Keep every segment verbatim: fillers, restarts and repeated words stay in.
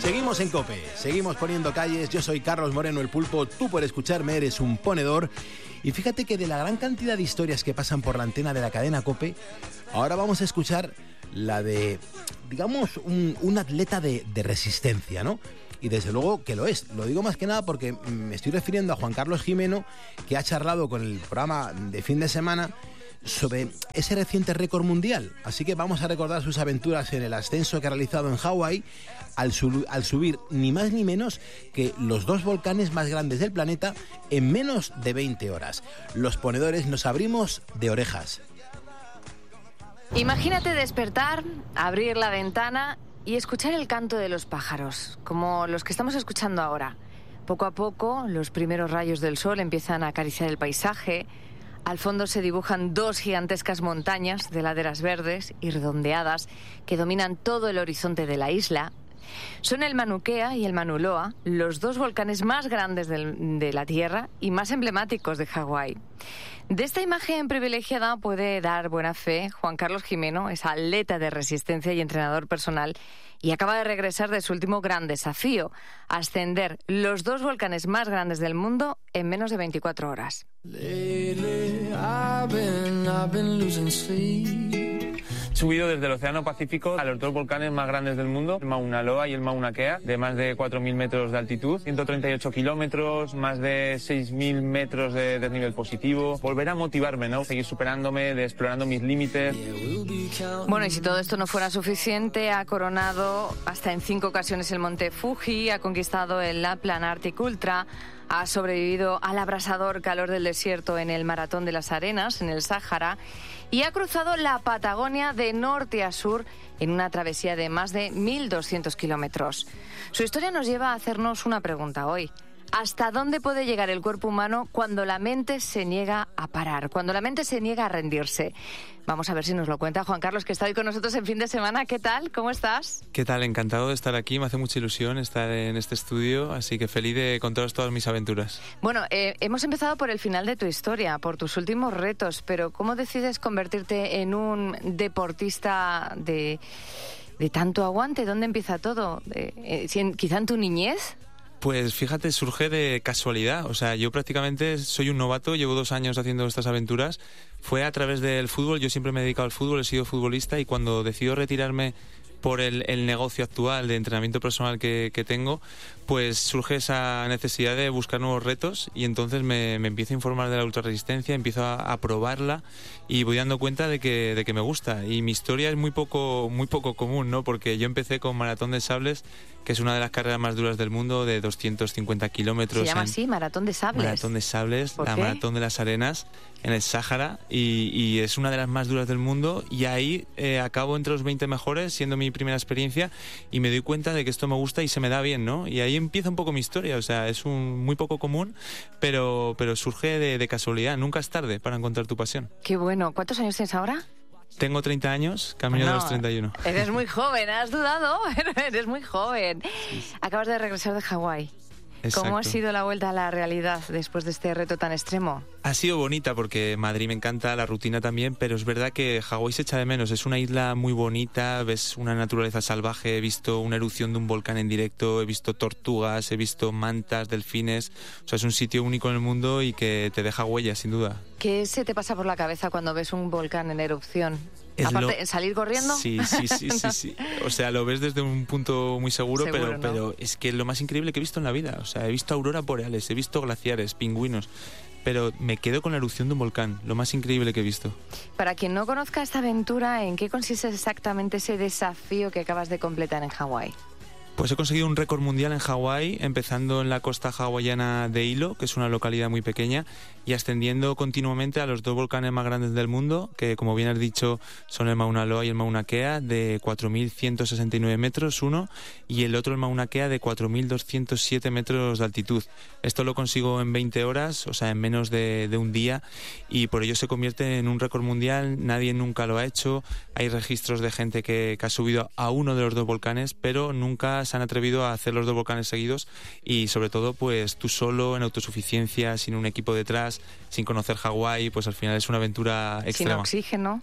Seguimos en COPE, seguimos poniendo calles. Yo soy Carlos Moreno, el Pulpo. Tú, por escucharme, eres un ponedor. Y fíjate que de la gran cantidad de historias que pasan por la antena de la cadena COPE, ahora vamos a escuchar la de, digamos, un, un atleta de, de resistencia, ¿no? Y desde luego que lo es. Lo digo más que nada porque me estoy refiriendo a Juan Carlos Jimeno, que ha charlado con el programa de fin de semana sobre ese reciente récord mundial. Así que vamos a recordar sus aventuras en el ascenso que ha realizado en Hawái al, su- al subir ni más ni menos que los dos volcanes más grandes del planeta en menos de veinte horas. Los ponedores nos abrimos de orejas. Imagínate despertar, abrir la ventana y escuchar el canto de los pájaros, como los que estamos escuchando ahora. Poco a poco, los primeros rayos del sol empiezan a acariciar el paisaje. Al fondo se dibujan dos gigantescas montañas de laderas verdes y redondeadas que dominan todo el horizonte de la isla. Son el Mauna Kea y el Mauna Loa, los dos volcanes más grandes del, de la Tierra y más emblemáticos de Hawái. De esta imagen privilegiada puede dar buena fe Juan Carlos Jimeno, es atleta de resistencia y entrenador personal, y acaba de regresar de su último gran desafío, ascender los dos volcanes más grandes del mundo en menos de veinticuatro horas. Lately, I've been, I've been losing sleep. He subido desde el Océano Pacífico a los dos volcanes más grandes del mundo, el Mauna Loa y el Mauna Kea, de más de cuatro mil metros de altitud, ciento treinta y ocho kilómetros, más de seis mil metros de desnivel positivo. Volver a motivarme, ¿no? Seguir superándome, de explorando mis límites. Bueno, y si todo esto no fuera suficiente, ha coronado hasta en cinco ocasiones el monte Fuji, ha conquistado el Lapland Arctic Ultra, ha sobrevivido al abrasador calor del desierto en el Maratón de las Arenas, en el Sáhara, y ha cruzado la Patagonia de norte a sur en una travesía de más de mil doscientos kilómetros. Su historia nos lleva a hacernos una pregunta hoy. ¿Hasta dónde puede llegar el cuerpo humano cuando la mente se niega a parar, cuando la mente se niega a rendirse? Vamos a ver si nos lo cuenta Juan Carlos, que está hoy con nosotros en fin de semana. ¿Qué tal? ¿Cómo estás? ¿Qué tal? Encantado de estar aquí. Me hace mucha ilusión estar en este estudio, así que feliz de contaros todas mis aventuras. Bueno, eh, hemos empezado por el final de tu historia, por tus últimos retos, pero ¿cómo decides convertirte en un deportista de, de tanto aguante? ¿Dónde empieza todo? Eh, eh, si en, ¿Quizá en tu niñez? Pues fíjate, surge de casualidad. O sea, yo prácticamente soy un novato, llevo dos años haciendo estas aventuras. Fue a través del fútbol, yo siempre me he dedicado al fútbol, he sido futbolista, y cuando decido retirarme por el, el negocio actual de entrenamiento personal que, que tengo, pues surge esa necesidad de buscar nuevos retos, y entonces me, me empiezo a informar de la ultrarresistencia, empiezo a, a probarla y voy dando cuenta de que, de que me gusta. Y mi historia es muy poco, muy poco común, ¿no? Porque yo empecé con Maratón de Sables, que es una de las carreras más duras del mundo, de doscientos cincuenta kilómetros. Se llama en, así, Maratón de Sables. Maratón de Sables, la qué? Maratón de las Arenas, en el Sáhara, y, y es una de las más duras del mundo, y ahí eh, acabo entre los veinte mejores, siendo mi primera experiencia, y me doy cuenta de que esto me gusta y se me da bien, ¿no? Y ahí empieza un poco mi historia. O sea, es un muy poco común, pero, pero surge de, de casualidad. Nunca es tarde para encontrar tu pasión. Qué bueno. ¿Cuántos años tienes ahora? Tengo treinta años, camino No, de los treinta y uno. Eres muy joven, ¿has dudado? Eres muy joven. Acabas de regresar de Hawái. Exacto. ¿Cómo ha sido la vuelta a la realidad después de este reto tan extremo? Ha sido bonita porque Madrid me encanta, la rutina también, pero es verdad que Hawái se echa de menos. Es una isla muy bonita, ves una naturaleza salvaje, he visto una erupción de un volcán en directo, he visto tortugas, he visto mantas, delfines. O sea, es un sitio único en el mundo y que te deja huella, sin duda. ¿Qué se te pasa por la cabeza cuando ves un volcán en erupción? Es Aparte, lo... ¿salir corriendo? Sí, sí, sí, sí, sí. O sea, lo ves desde un punto muy seguro, Seguro, pero, ¿no? pero es que es lo más increíble que he visto en la vida. O sea, he visto auroras boreales, he visto glaciares, pingüinos, pero me quedo con la erupción de un volcán, lo más increíble que he visto. Para quien no conozca esta aventura, ¿en qué consiste exactamente ese desafío que acabas de completar en Hawái? Pues he conseguido un récord mundial en Hawái, empezando en la costa hawaiana de Hilo, que es una localidad muy pequeña, y ascendiendo continuamente a los dos volcanes más grandes del mundo, que como bien has dicho son el Mauna Loa y el Mauna Kea, de cuatro mil ciento sesenta y nueve metros uno, y el otro, el Mauna Kea, de cuatro mil doscientos siete metros de altitud. Esto lo consigo en veinte horas, o sea, en menos de, de un día, y por ello se convierte en un récord mundial. Nadie nunca lo ha hecho. Hay registros de gente que, que ha subido a uno de los dos volcanes, pero nunca se han atrevido a hacer los dos volcanes seguidos, y sobre todo pues tú solo, en autosuficiencia, sin un equipo detrás, sin conocer Hawái, pues al final es una aventura extrema. Sin oxígeno.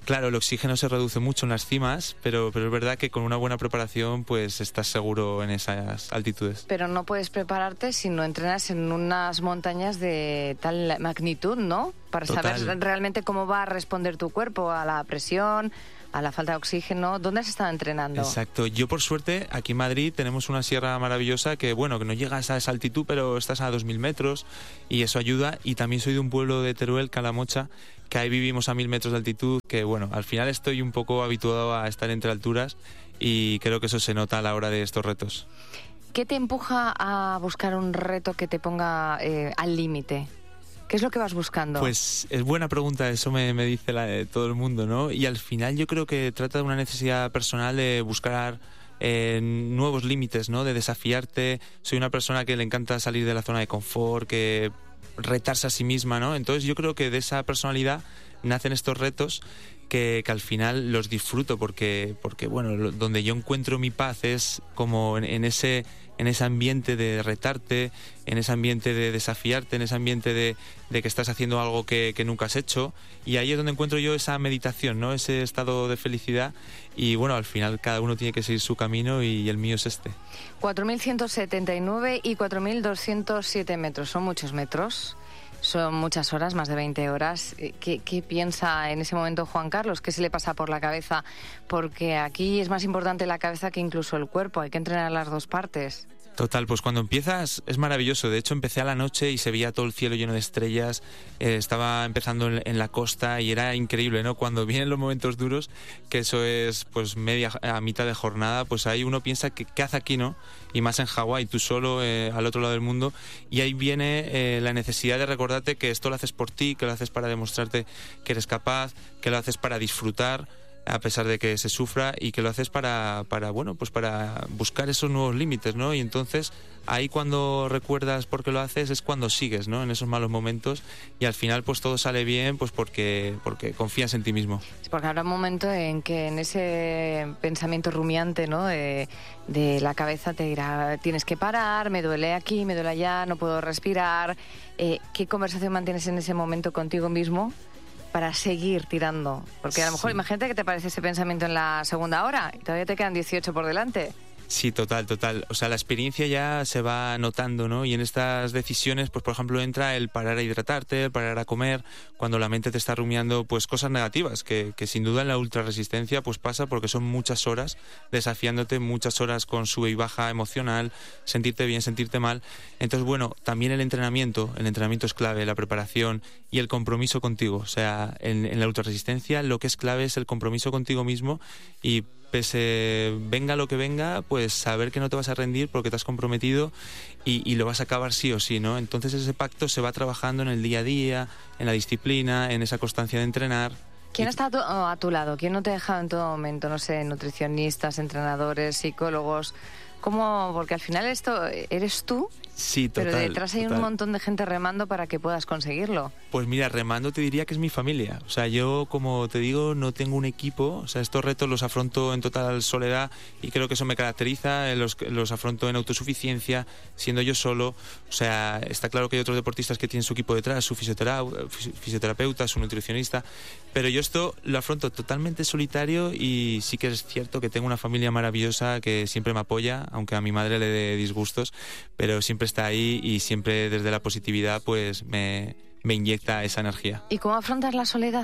Claro, el oxígeno se reduce mucho en las cimas, pero, pero es verdad que con una buena preparación pues estás seguro en esas altitudes. Pero no puedes prepararte si no entrenas en unas montañas de tal magnitud, ¿no? Para Total. saber realmente cómo va a responder tu cuerpo a la presión, a la falta de oxígeno. ¿Dónde has estado entrenando? Exacto. Yo, por suerte, aquí en Madrid tenemos una sierra maravillosa que, bueno, que no llegas a esa altitud, pero estás a dos mil metros y eso ayuda. Y también soy de un pueblo de Teruel, Calamocha, que ahí vivimos a mil metros de altitud, que, bueno, al final estoy un poco habituado a estar entre alturas y creo que eso se nota a la hora de estos retos. ¿Qué te empuja a buscar un reto que te ponga eh, al límite? ¿Qué es lo que vas buscando? Pues es buena pregunta, eso me, me dice la, eh, todo el mundo, ¿no? Y al final yo creo que trata de una necesidad personal de buscar eh, nuevos límites, ¿no? De desafiarte. Soy una persona que le encanta salir de la zona de confort, que retarse a sí misma, ¿no? Entonces yo creo que de esa personalidad nacen estos retos que, que al final los disfruto porque, porque bueno, lo, donde yo encuentro mi paz es como en, en ese en ese ambiente de retarte, en ese ambiente de desafiarte, en ese ambiente de, de que estás haciendo algo que, que nunca has hecho, y ahí es donde encuentro yo esa meditación, ¿no? Ese estado de felicidad, y bueno, al final cada uno tiene que seguir su camino y el mío es este. cuatro mil ciento setenta y nueve y cuatro mil doscientos siete metros, son muchos metros. Son muchas horas, más de veinte horas. ¿Qué, ¿Qué piensa en ese momento Juan Carlos? ¿Qué se le pasa por la cabeza? Porque aquí es más importante la cabeza que incluso el cuerpo. Hay que entrenar las dos partes. Total, pues cuando empiezas es maravilloso. De hecho, empecé a la noche y se veía todo el cielo lleno de estrellas. Eh, estaba empezando en, en la costa y era increíble, ¿no? Cuando vienen los momentos duros, que eso es pues media a mitad de jornada, pues ahí uno piensa que qué hace aquí, ¿no? Y más en Hawái, tú solo, eh, al otro lado del mundo. Y ahí viene eh, la necesidad de recordarte que esto lo haces por ti, que lo haces para demostrarte que eres capaz, que lo haces para disfrutar, a pesar de que se sufra, y que lo haces para, para bueno, pues para buscar esos nuevos límites, ¿no? Y entonces ahí cuando recuerdas por qué lo haces es cuando sigues, ¿no? En esos malos momentos, y al final pues todo sale bien pues porque, porque confías en ti mismo. Es porque habrá un momento en que en ese pensamiento rumiante, ¿no? De, de la cabeza te dirá, tienes que parar, me duele aquí, me duele allá, no puedo respirar. Eh, ¿Qué conversación mantienes en ese momento contigo mismo para seguir tirando? Porque a lo mejor, sí, imagínate que te aparece ese pensamiento en la segunda hora y todavía te quedan dieciocho por delante. Sí, total, total. O sea, la experiencia ya se va notando, ¿no? Y en estas decisiones, pues por ejemplo, entra el parar a hidratarte, el parar a comer, cuando la mente te está rumiando pues cosas negativas, que, que sin duda en la ultrarresistencia pues pasa porque son muchas horas desafiándote, muchas horas con sube y baja emocional, sentirte bien, sentirte mal. Entonces, bueno, también el entrenamiento, el entrenamiento es clave, la preparación y el compromiso contigo. O sea, en, en la ultrarresistencia lo que es clave es el compromiso contigo mismo y pese venga lo que venga, pues saber que no te vas a rendir porque te has comprometido y, y lo vas a acabar sí o sí, ¿no? Entonces ese pacto se va trabajando en el día a día, en la disciplina, en esa constancia de entrenar. ¿Quién está a tu, a tu lado? ¿Quién no te ha dejado en todo momento? No sé, nutricionistas, entrenadores, psicólogos. ¿Cómo? Porque al final esto eres tú. Sí, total. Pero detrás hay total. un montón de gente remando para que puedas conseguirlo. Pues mira, remando te diría que es mi familia. O sea, yo, como te digo, no tengo un equipo. O sea, estos retos los afronto en total soledad y creo que eso me caracteriza. Los, los afronto en autosuficiencia, siendo yo solo. O sea, está claro que hay otros deportistas que tienen su equipo detrás, su fisiotera- fisioterapeuta, su nutricionista. Pero yo esto lo afronto totalmente solitario y sí que es cierto que tengo una familia maravillosa que siempre me apoya, aunque a mi madre le dé disgustos, pero siempre está ahí y siempre desde la positividad pues me, me inyecta esa energía. ¿Y cómo afrontas la soledad?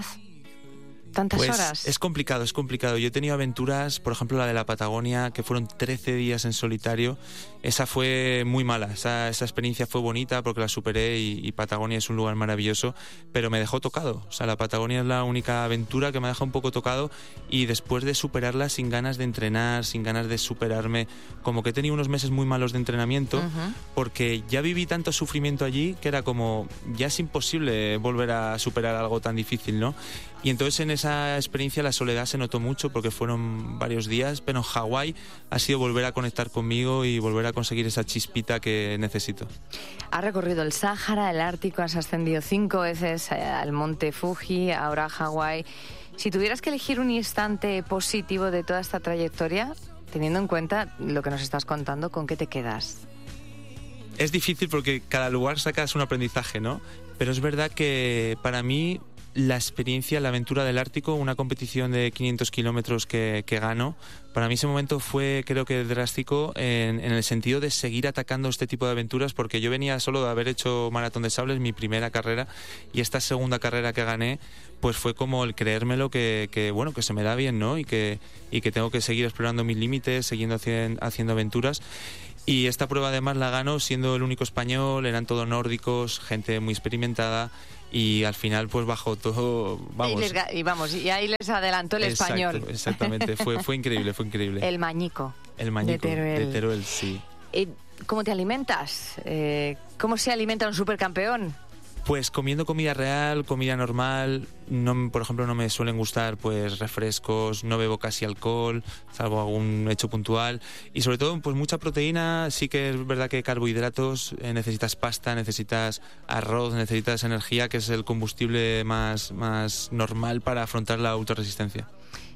¿Tantas pues horas? Es complicado, es complicado. Yo he tenido aventuras, por ejemplo la de la Patagonia, que fueron trece días en solitario. Esa fue muy mala, esa, esa experiencia fue bonita porque la superé y, y Patagonia es un lugar maravilloso, pero me dejó tocado. O sea, la Patagonia es la única aventura que me ha dejado un poco tocado y después de superarla sin ganas de entrenar, sin ganas de superarme, como que he tenido unos meses muy malos de entrenamiento, uh-huh. porque ya viví tanto sufrimiento allí que era como, ya es imposible volver a superar algo tan difícil, ¿no? Y entonces en esa experiencia la soledad se notó mucho porque fueron varios días, pero en Hawái ha sido volver a conectar conmigo y volver a conseguir esa chispita que necesito. Has recorrido el Sáhara, el Ártico, has ascendido cinco veces al monte Fuji, ahora a Hawái. Si tuvieras que elegir un instante positivo de toda esta trayectoria, teniendo en cuenta lo que nos estás contando, ¿con qué te quedas? Es difícil porque cada lugar sacas un aprendizaje, ¿no? Pero es verdad que para mí la experiencia, la aventura del Ártico, una competición de quinientos kilómetros que, que gano. Para mí ese momento fue, creo que drástico en, en el sentido de seguir atacando este tipo de aventuras, porque yo venía solo de haber hecho Maratón de Sables, mi primera carrera, y esta segunda carrera que gané, pues fue como el creérmelo que, que bueno, que se me da bien, ¿no? Y que, y que tengo que seguir explorando mis límites, siguiendo haciendo, haciendo aventuras. Y esta prueba además la gano siendo el único español, eran todos nórdicos, gente muy experimentada, y al final pues bajó todo, vamos. Y, les, y vamos, y ahí les adelantó el Exacto, español. Exactamente, fue, fue increíble, fue increíble. El Mañico. El Mañico, de Teruel. de Teruel, sí. ¿Y cómo te alimentas? Eh, ¿Cómo se alimenta un supercampeón? Pues comiendo comida real, comida normal. No, por ejemplo, no me suelen gustar pues refrescos, no bebo casi alcohol, salvo algún hecho puntual. Y sobre todo, pues mucha proteína. Sí que es verdad que carbohidratos, eh, necesitas pasta, necesitas arroz, necesitas energía, que es el combustible más, más normal para afrontar la ultrarresistencia.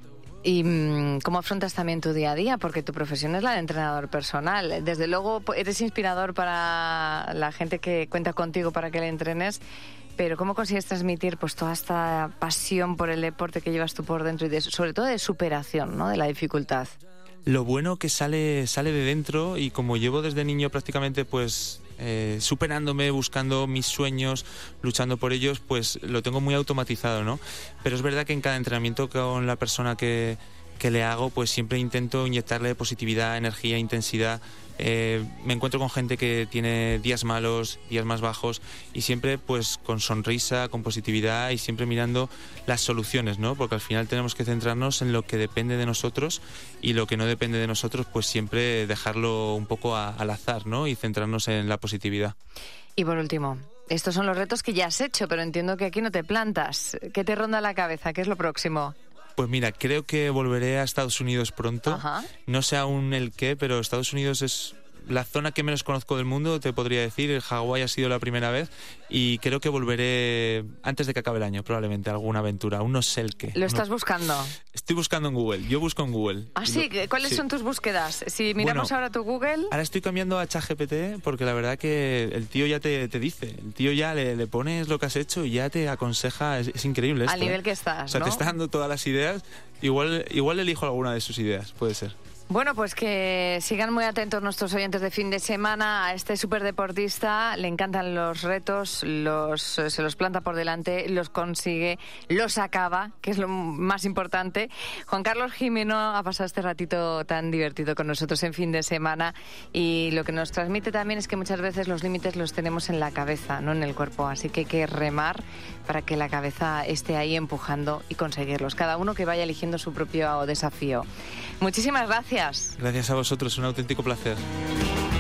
¿Y cómo afrontas también tu día a día? Porque tu profesión es la de entrenador personal. Desde luego eres inspirador para la gente que cuenta contigo para que le entrenes, pero ¿cómo consigues transmitir pues toda esta pasión por el deporte que llevas tú por dentro y de, sobre todo de superación, ¿no? De la dificultad? Lo bueno que sale, sale de dentro, y como llevo desde niño prácticamente pues eh, superándome, buscando mis sueños, luchando por ellos, pues lo tengo muy automatizado, ¿no? Pero es verdad que en cada entrenamiento con la persona que, que le hago, pues siempre intento inyectarle positividad, energía, intensidad. Eh, me encuentro con gente que tiene días malos, días más bajos, y siempre pues con sonrisa, con positividad y siempre mirando las soluciones, ¿no? Porque al final tenemos que centrarnos en lo que depende de nosotros, y lo que no depende de nosotros pues siempre dejarlo un poco a, al azar, ¿no? Y centrarnos en la positividad. Y por último, estos son los retos que ya has hecho, pero entiendo que aquí no te plantas. ¿Qué te ronda la cabeza? ¿Qué es lo próximo? Pues mira, creo que volveré a Estados Unidos pronto. Ajá. No sé aún el qué, pero Estados Unidos es la zona que menos conozco del mundo, te podría decir. El Hawái ha sido la primera vez, y creo que volveré antes de que acabe el año, probablemente, a alguna aventura. Aún no sé el qué. ¿Lo estás no... buscando? Estoy buscando en Google. Yo busco en Google. ¿Ah, sí? Lo... ¿Cuáles sí. son tus búsquedas? Si miramos bueno, ahora tu Google... Ahora estoy cambiando a ChatGPT, porque la verdad que el tío ya te, te dice. El tío ya le, le pones lo que has hecho y ya te aconseja. Es, es increíble esto. Al nivel ¿eh? que estás, O sea, ¿no? te está dando todas las ideas. Igual, igual elijo alguna de sus ideas, puede ser. Bueno, pues que sigan muy atentos nuestros oyentes de fin de semana a este superdeportista. Le encantan los retos, los, se los planta por delante, los consigue, los acaba, que es lo más importante. Juan Carlos Jimeno ha pasado este ratito tan divertido con nosotros en fin de semana, y lo que nos transmite también es que muchas veces los límites los tenemos en la cabeza, no en el cuerpo. Así que hay que remar para que la cabeza esté ahí empujando y conseguirlos. Cada uno que vaya eligiendo su propio desafío. Muchísimas gracias. Gracias a vosotros, un auténtico placer.